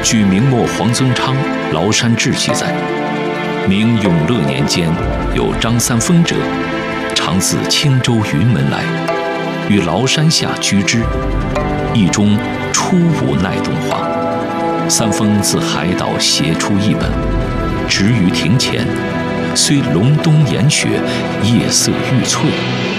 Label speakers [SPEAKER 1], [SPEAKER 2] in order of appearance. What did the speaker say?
[SPEAKER 1] 据明末黄宗昌《崂山志》记载，明永乐年间，有张三丰者，常自青州云门来，于崂山下居之，驿中初无耐动画。三丰自海岛携出一本，执于庭前，虽隆冬严雪，夜色欲翠，